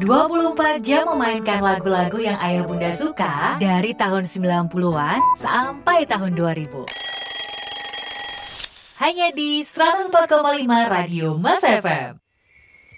24 jam memainkan lagu-lagu yang ayah bunda suka dari tahun 90-an sampai tahun 2000. Hanya di 104,5 Radio Mas FM.